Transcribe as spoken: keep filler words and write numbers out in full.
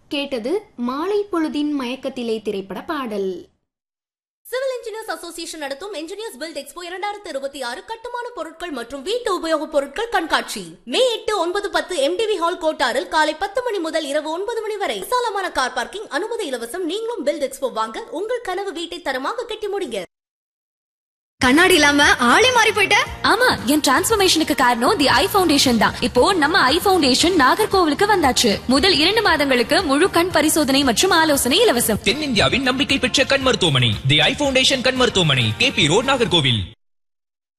கேட்டது மாலை பொழுதின் மயக்கத்திலே திரைப்பட பாடல். சிவில் இன்ஜினியர்ஸ் அசோசியேஷன் நடத்தும் இன்ஜினியர்ஸ் பில்ட் எக்ஸ்போ இரண்டாயிரத்தி இருபத்தி ஆறு கட்டுமான பொருட்கள் மற்றும் வீட்டு உபயோகப் பொருட்கள் கண்காட்சி மே எட்டு ஒன்பது பத்து எம்டிவி ஹால் கோட்டாரில் காலை பத்து மணி முதல் இரவு ஒன்பது மணி வரை. விசாலமான கார் பார்க்கிங், அனுமதி இலவசம். நீங்களும் பில்ட் எக்ஸ்போ வாங்க, உங்கள் கனவு வீட்டை தரமாக கட்டி முடிங்க. கண்ணாடி இல்லாம ஆளே மாறி போயிட்ட. ஆமா, என் டிரான்ஸ்ஃபர்மேஷனுக்கு காரணம் தி ஐ ஃபவுண்டேஷன் தான். இப்போ நம்ம ஐ ஃபவுண்டேஷன் நாகர்கோவிலுக்கு வந்தாச்சு. முதல் இரண்டு மாதங்களுக்கு முழு கண் பரிசோதனை மற்றும் ஆலோசனை இலவசம். தென்னிந்தியாவின் நம்பிக்கை பெற்ற கண் மருத்துவமனை தி ஐ ஃபவுண்டேஷன் கண் மருத்துவமனை, கே பி ரோட், நாகர்கோவில்.